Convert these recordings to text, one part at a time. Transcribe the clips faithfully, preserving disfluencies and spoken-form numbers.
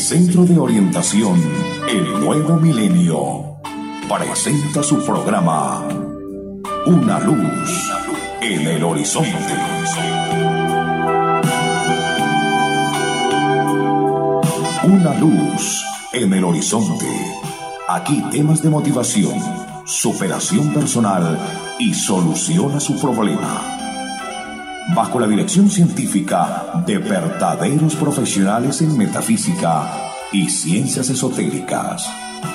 Centro de Orientación El Nuevo Milenio presenta su programa Una Luz en el Horizonte. Una luz en el horizonte. Aquí temas de motivación, superación personal y solución a su problema. Bajo la dirección científica de verdaderos profesionales en metafísica y ciencias esotéricas.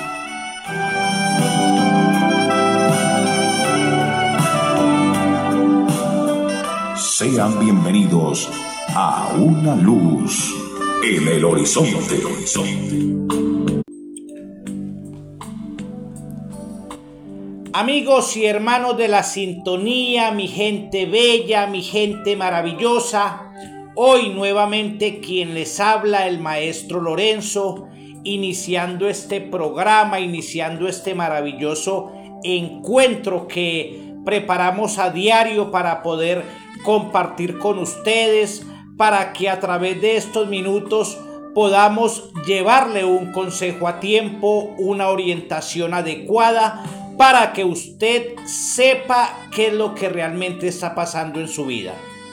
Sean bienvenidos a Una Luz en el Horizonte. Amigos y hermanos de la sintonía, mi gente bella, mi gente maravillosa, hoy nuevamente quien les habla, el maestro Lorenzo, iniciando este programa, iniciando este maravilloso encuentro que preparamos a diario para poder compartir con ustedes, para que a través de estos minutos podamos llevarle un consejo a tiempo, una orientación adecuada, para que usted sepa qué es lo que realmente está pasando en su vida.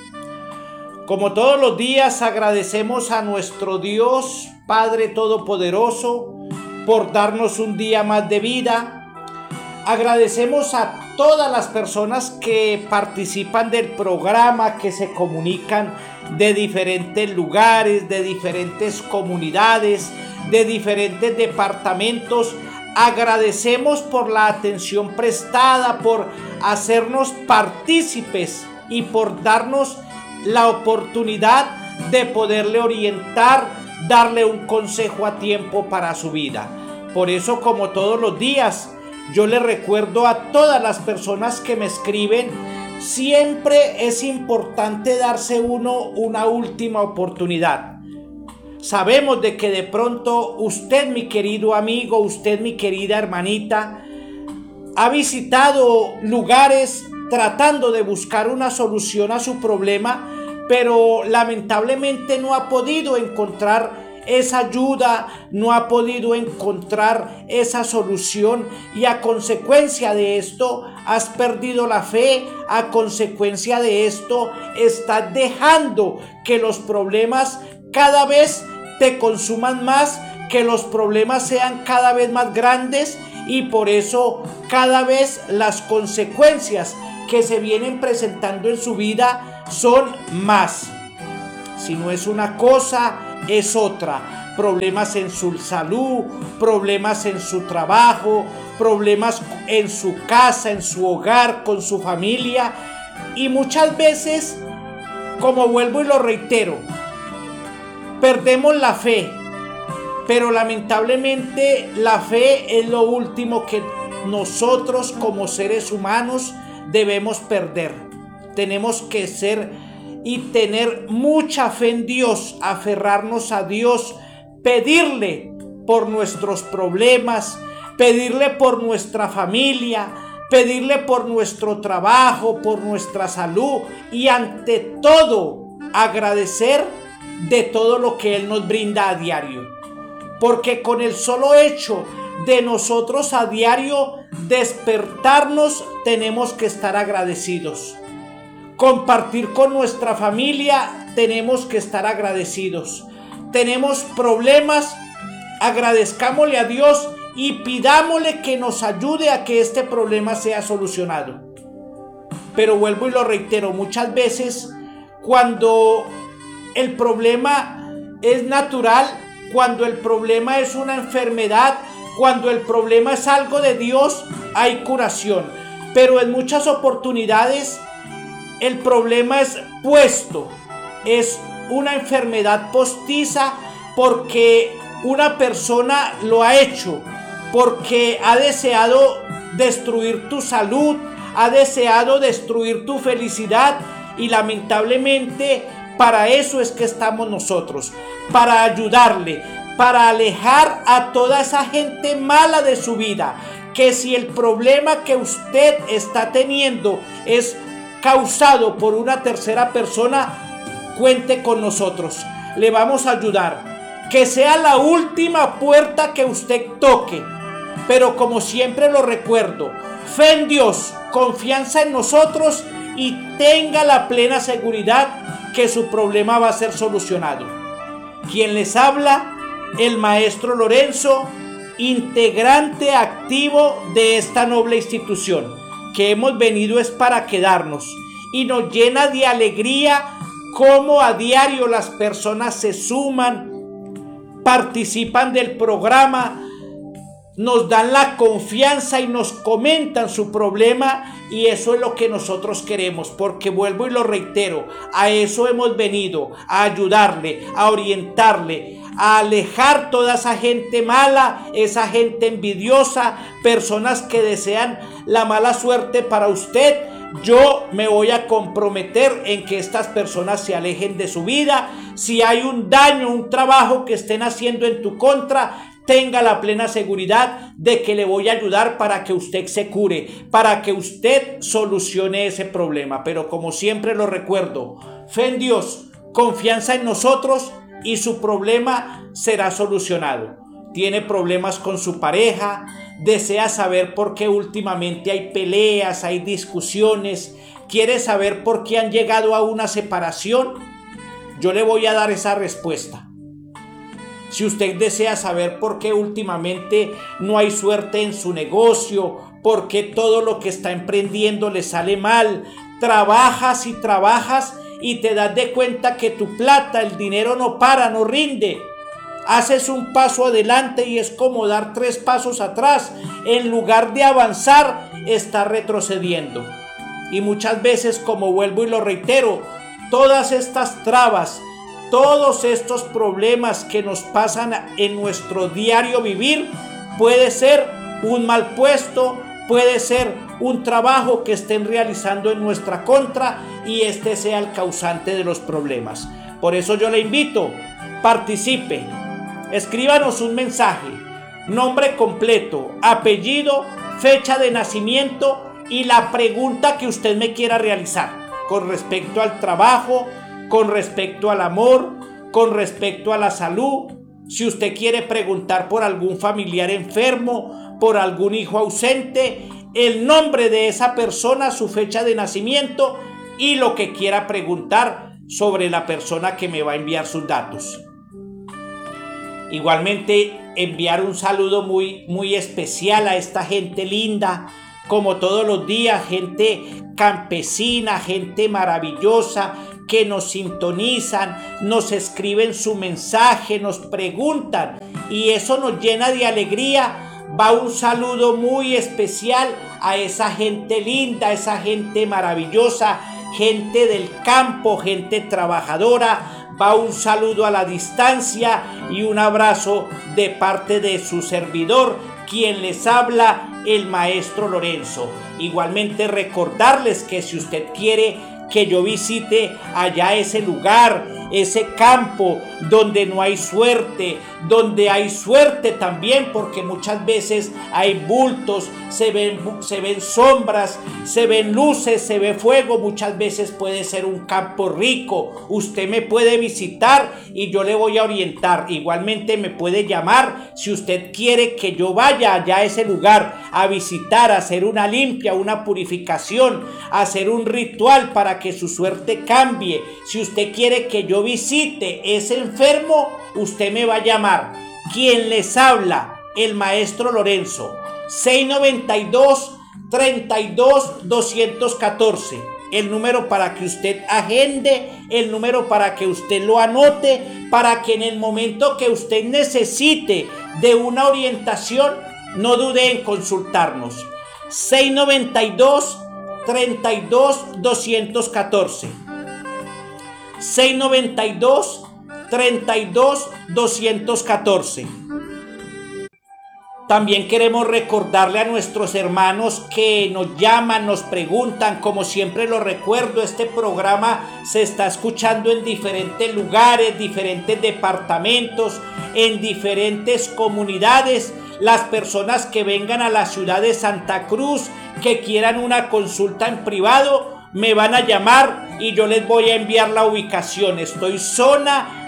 Como todos los días, agradecemos a nuestro Dios, Padre Todopoderoso, por darnos un día más de vida. Agradecemos a todas las personas que participan del programa, que se comunican de diferentes lugares, de diferentes comunidades, de diferentes departamentos. Agradecemos por la atención prestada, por hacernos partícipes y por darnos la oportunidad de poderle orientar, darle un consejo a tiempo para su vida. Por eso, como todos los días, yo le recuerdo a todas las personas que me escriben, siempre es importante darse uno una última oportunidad. Sabemos de que de pronto usted, mi querido amigo, usted, mi querida hermanita, ha visitado lugares tratando de buscar una solución a su problema, pero lamentablemente no ha podido encontrar esa ayuda, no ha podido encontrar esa solución, y a consecuencia de esto has perdido la fe. A consecuencia de esto estás dejando que los problemas cada vez te consuman más, que los problemas sean cada vez más grandes, y por eso cada vez las consecuencias que se vienen presentando en su vida son más. Si no es una cosa, es otra. Problemas en su salud, problemas en su trabajo, problemas en su casa, en su hogar, con su familia, y muchas veces, como vuelvo y lo reitero, perdemos la fe, pero lamentablemente la fe es lo último que nosotros como seres humanos debemos perder. Tenemos que ser y tener mucha fe en Dios, aferrarnos a Dios, pedirle por nuestros problemas, pedirle por nuestra familia, pedirle por nuestro trabajo, por nuestra salud, y ante todo agradecer de todo lo que Él nos brinda a diario, porque con el solo hecho de nosotros a diario despertarnos tenemos que estar agradecidos. Compartir con nuestra familia tenemos que estar agradecidos. Tenemos problemas, agradezcámosle a Dios y pidámosle que nos ayude a que este problema sea solucionado. Pero vuelvo y lo reitero, muchas veces cuando el problema es natural, cuando el problema es una enfermedad, cuando el problema es algo de Dios, hay curación. Pero en muchas oportunidades el problema es puesto, es una enfermedad postiza, porque una persona lo ha hecho, porque ha deseado destruir tu salud, ha deseado destruir tu felicidad, y lamentablemente para eso es que estamos nosotros, para ayudarle, para alejar a toda esa gente mala de su vida. Que si el problema que usted está teniendo es causado por una tercera persona, cuente con nosotros, le vamos a ayudar. que sea la última puerta que usted toque. Pero como siempre lo recuerdo, fe en Dios, confianza en nosotros y tenga la plena seguridad que su problema va a ser solucionado. Quien les habla, el maestro Lorenzo, integrante activo de esta noble institución, que hemos venido es para quedarnos, y nos llena de alegría cómo a diario las personas se suman, participan del programa, nos dan la confianza y nos comentan su problema, y eso es lo que nosotros queremos, porque vuelvo y lo reitero, a eso hemos venido, a ayudarle, a orientarle, a alejar toda esa gente mala, esa gente envidiosa, personas que desean la mala suerte para usted. Yo me voy a comprometer en que estas personas se alejen de su vida. Si hay un daño, un trabajo que estén haciendo en tu contra, tenga la plena seguridad de que le voy a ayudar para que usted se cure, para que usted solucione ese problema. Pero como siempre lo recuerdo, fe en Dios, confianza en nosotros y su problema será solucionado. Tiene problemas con su pareja, desea saber por qué últimamente hay peleas, hay discusiones, quiere saber por qué han llegado a una separación. Yo le voy a dar esa respuesta. Si usted desea saber por qué últimamente no hay suerte en su negocio, por qué todo lo que está emprendiendo le sale mal, trabajas y trabajas y te das de cuenta que tu plata, el dinero no para, no rinde. Haces un paso adelante y es como dar tres pasos atrás. En lugar de avanzar, está retrocediendo. Y muchas veces, como vuelvo y lo reitero, todas estas trabas, todos estos problemas que nos pasan en nuestro diario vivir, puede ser un mal puesto, puede ser un trabajo que estén realizando en nuestra contra y este sea el causante de los problemas. Por eso yo le invito, participe, escríbanos un mensaje, nombre completo, apellido, fecha de nacimiento y la pregunta que usted me quiera realizar con respecto al trabajo, con respecto al amor, con respecto a la salud. Si usted quiere preguntar por algún familiar enfermo, por algún hijo ausente, el nombre de esa persona, su fecha de nacimiento y lo que quiera preguntar sobre la persona que me va a enviar sus datos. Igualmente enviar un saludo muy, muy especial a esta gente linda, como todos los días, gente campesina, gente maravillosa, que nos sintonizan, nos escriben su mensaje, nos preguntan y eso nos llena de alegría. Va un saludo muy especial a esa gente linda, esa gente maravillosa, gente del campo, gente trabajadora. Va un saludo a la distancia y un abrazo de parte de su servidor, quien les habla, el maestro Lorenzo. Igualmente recordarles que si usted quiere que yo visite allá ese lugar, ese campo donde no hay suerte, donde hay suerte también, porque muchas veces hay bultos, se ven, se ven sombras, se ven luces, se ve fuego. Muchas veces puede ser un campo rico. Usted me puede visitar y yo le voy a orientar. Igualmente me puede llamar si usted quiere que yo vaya allá a ese lugar a visitar, a hacer una limpia, una purificación, a hacer un ritual para que su suerte cambie. Si usted quiere que yo visite ese enfermo, usted me va a llamar. Quien les habla, el maestro Lorenzo, seis noventa y dos, treinta y dos, doscientos catorce. El número para que usted agende, el número para que usted lo anote, para que en el momento que usted necesite de una orientación, no dude en consultarnos. seis noventa y dos, treinta y dos, doscientos catorce. seis noventa y dos, treinta y dos, doscientos catorce. También queremos recordarle a nuestros hermanos que nos llaman, nos preguntan, como siempre lo recuerdo, este programa se está escuchando en diferentes lugares, diferentes departamentos, en diferentes comunidades. Las personas que vengan a la ciudad de Santa Cruz, que quieran una consulta en privado, me van a llamar y yo les voy a enviar la ubicación. Estoy zona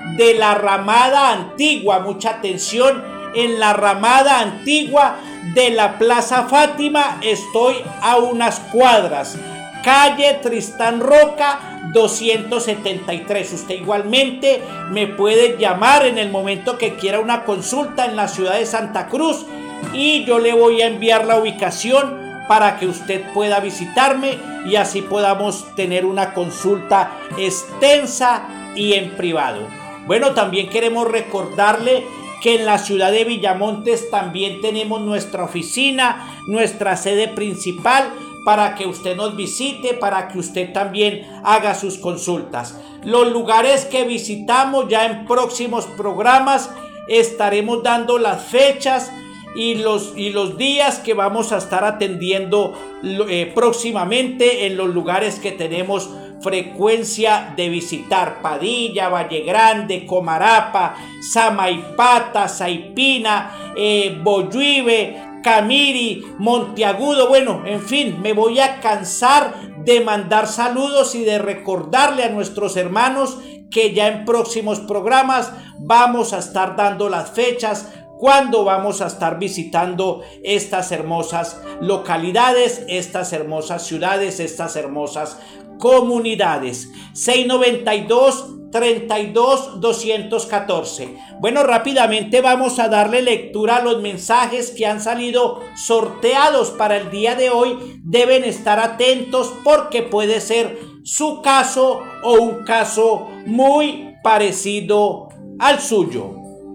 de la Ramada Antigua. Mucha atención, en la Ramada Antigua de la Plaza Fátima estoy a unas cuadras. Calle Tristán Roca doscientos setenta y tres. Usted igualmente me puede llamar en el momento que quiera una consulta en la ciudad de Santa Cruz y yo le voy a enviar la ubicación para que usted pueda visitarme y así podamos tener una consulta extensa y en privado. Bueno, también queremos recordarle que en la ciudad de Villamontes también tenemos nuestra oficina, nuestra sede principal, para que usted nos visite, para que usted también haga sus consultas. Los lugares que visitamos, ya en próximos programas estaremos dando las fechas y los, y los días que vamos a estar atendiendo eh, próximamente en los lugares que tenemos frecuencia de visitar: Padilla, Valle Grande, Comarapa, Samaipata, Saipina, eh, Boyuive, Camiri, Monteagudo. Bueno, en fin, me voy a cansar de mandar saludos y de recordarle a nuestros hermanos que ya en próximos programas vamos a estar dando las fechas cuando vamos a estar visitando estas hermosas localidades, estas hermosas ciudades, estas hermosas comunidades. seis noventa y dos, treinta y dos, doscientos catorce. Bueno, rápidamente vamos a darle lectura a los mensajes que han salido sorteados para el día de hoy. Deben estar atentos porque puede ser su caso o un caso muy parecido al suyo.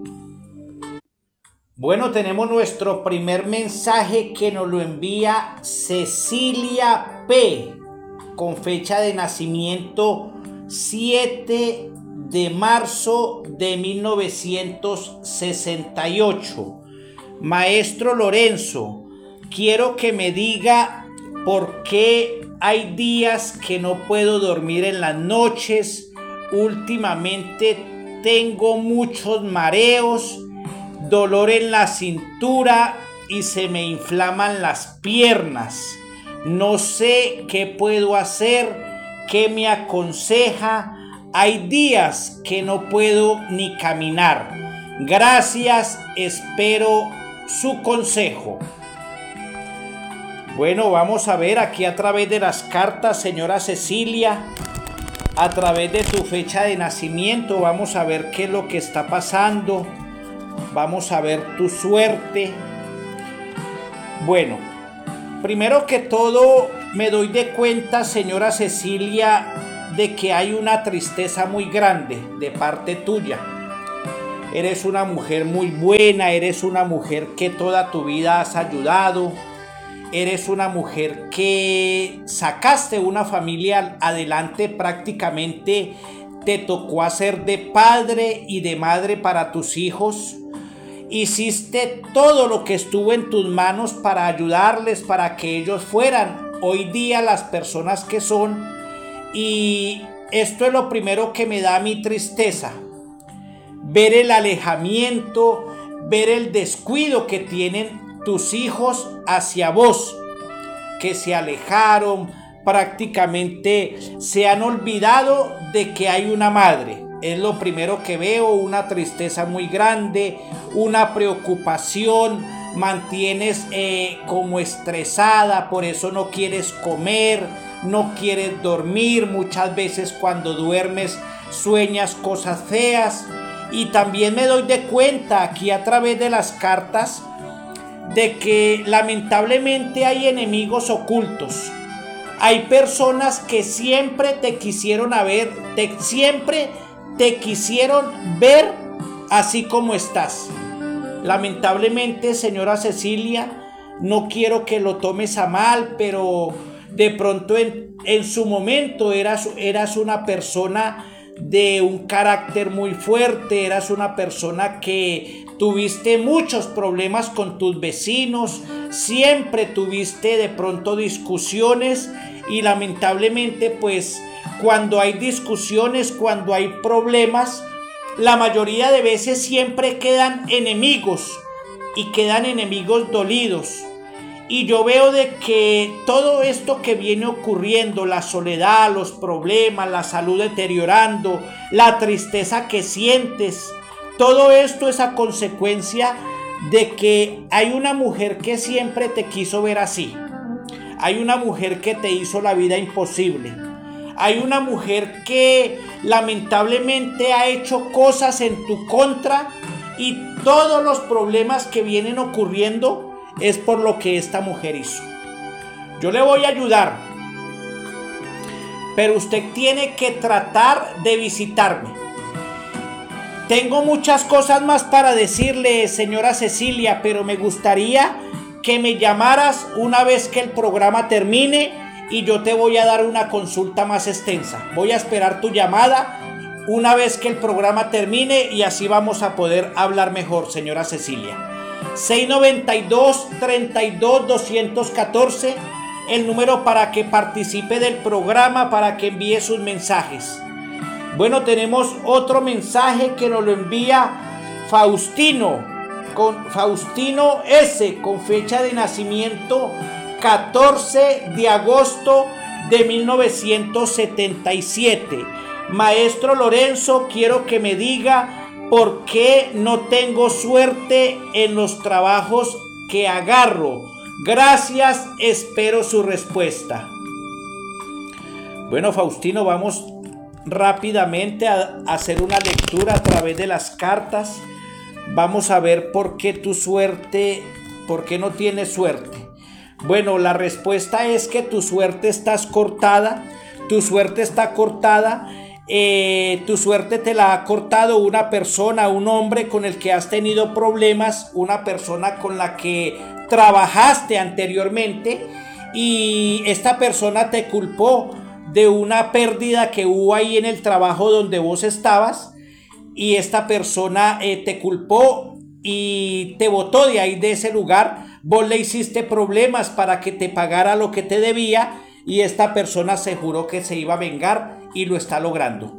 Bueno, tenemos nuestro primer mensaje que nos lo envía Cecilia P, con fecha de nacimiento siete de marzo de mil novecientos sesenta y ocho. Maestro Lorenzo, quiero que me diga por qué hay días que no puedo dormir en las noches. Últimamente tengo muchos mareos, dolor en la cintura y se me inflaman las piernas. No sé qué puedo hacer, qué me aconseja. Hay días que no puedo ni caminar. Gracias, espero su consejo. Bueno, vamos a ver aquí a través de las cartas, señora Cecilia, a través de tu fecha de nacimiento, vamos a ver qué es lo que está pasando. Vamos a ver tu suerte. Bueno, primero que todo me doy de cuenta, señora Cecilia, de que hay una tristeza muy grande de parte tuya. Eres una mujer muy buena, eres una mujer que toda tu vida has ayudado, eres una mujer que sacaste una familia adelante, prácticamente te tocó hacer de padre y de madre para tus hijos. Hiciste todo lo que estuvo en tus manos para ayudarles, para que ellos fueran hoy día las personas que son. Y esto es lo primero que me da mi tristeza. Ver el alejamiento, ver el descuido que tienen tus hijos hacia vos, que se alejaron, prácticamente se han olvidado de que hay una madre. Es lo primero que veo, una tristeza muy grande, una preocupación, mantienes eh, como estresada, por eso no quieres comer, no quieres dormir, muchas veces cuando duermes sueñas cosas feas. Y también me doy de cuenta aquí a través de las cartas de que lamentablemente hay enemigos ocultos. Hay personas que siempre te quisieron a ver, te, siempre te quisieron ver así como estás. Lamentablemente, señora Cecilia, no quiero que lo tomes a mal, pero de pronto en, en su momento eras, eras una persona de un carácter muy fuerte, eras una persona que tuviste muchos problemas con tus vecinos, siempre tuviste de pronto discusiones y lamentablemente pues cuando hay discusiones, cuando hay problemas, la mayoría de veces siempre quedan enemigos y quedan enemigos dolidos. y yo veo de que todo esto que viene ocurriendo, la soledad, los problemas, la salud deteriorando, la tristeza que sientes, todo esto es a consecuencia de que hay una mujer que siempre te quiso ver así. Hay una mujer que te hizo la vida imposible. Hay una mujer que lamentablemente ha hecho cosas en tu contra, y todos los problemas que vienen ocurriendo es por lo que esta mujer hizo. Yo le voy a ayudar, pero usted tiene que tratar de visitarme. Tengo muchas cosas más para decirle, señora Cecilia, pero me gustaría que me llamaras una vez que el programa termine y yo te voy a dar una consulta más extensa. Voy a esperar tu llamada una vez que el programa termine y así vamos a poder hablar mejor, señora Cecilia. seis noventa y dos, treinta y dos, doscientos catorce, el número para que participe del programa, para que envíe sus mensajes. Bueno, tenemos otro mensaje que nos lo envía Faustino, con Faustino S, con fecha de nacimiento catorce de agosto de mil novecientos setenta y siete. Maestro Lorenzo, quiero que me diga por qué no tengo suerte en los trabajos que agarro. Gracias, espero su respuesta. Bueno, Faustino, vamos rápidamente a hacer una lectura a través de las cartas. Vamos a ver por qué tu suerte, por qué no tienes suerte. Bueno, la respuesta es que tu suerte está cortada. Tu suerte está cortada. Eh, tu suerte te la ha cortado una persona, un hombre con el que has tenido problemas, una persona con la que trabajaste anteriormente, y esta persona te culpó de una pérdida que hubo ahí en el trabajo donde vos estabas, y esta persona eh, te culpó y te botó de ahí, de ese lugar. Vos le hiciste problemas para que te pagara lo que te debía, y esta persona se juró que se iba a vengar y lo está logrando.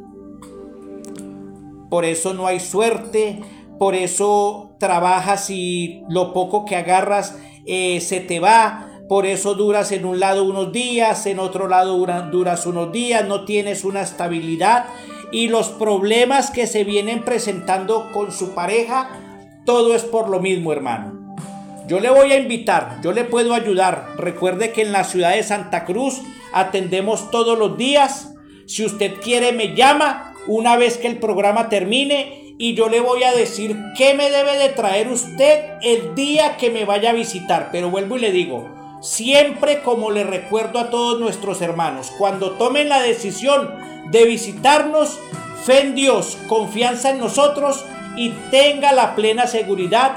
Por eso no hay suerte, por eso trabajas y lo poco que agarras eh, se te va. Por eso duras en un lado unos días, en otro lado dura, duras unos días, no tienes una estabilidad, y los problemas que se vienen presentando con su pareja, todo es por lo mismo, hermano. Yo le voy a invitar, yo le puedo ayudar. Recuerde que en la ciudad de Santa Cruz atendemos todos los días. Si usted quiere, me llama una vez que el programa termine y yo le voy a decir qué me debe de traer usted el día que me vaya a visitar. Pero vuelvo y le digo, siempre, como le recuerdo a todos nuestros hermanos, cuando tomen la decisión de visitarnos, fe en Dios, confianza en nosotros, y tenga la plena seguridad